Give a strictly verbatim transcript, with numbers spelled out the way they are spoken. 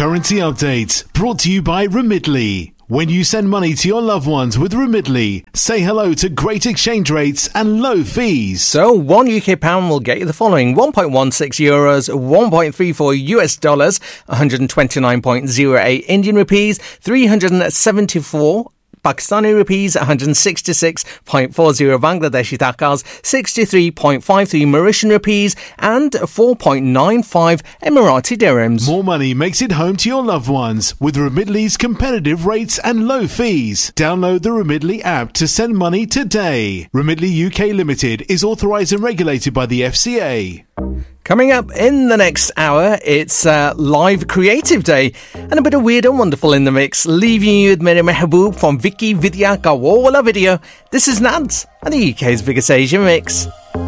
Currency update brought to you by Remitly. When you send money to your loved ones with Remitly, say hello to great exchange rates and low fees. So one U K pound will get you the following: one point one six euros, one point three four US dollars, one hundred twenty-nine point zero eight Indian rupees, three hundred seventy-four Pakistani rupees, one hundred sixty-six point four zero Bangladeshi takas, sixty-three point five three Mauritian rupees, and four point nine five Emirati dirhams. More money makes it home to your loved ones with Remitly's competitive rates and low fees. Download the Remitly app to send money today. Remitly U K Limited is authorised and regulated by the F C A. Coming up in the next hour, it's uh, Live Creative Day and a bit of weird and wonderful in the mix, leaving you with Mere Mehboob from Vicky Vidya Ka Wo Wala video. This is Nads and the U K's biggest Asian mix.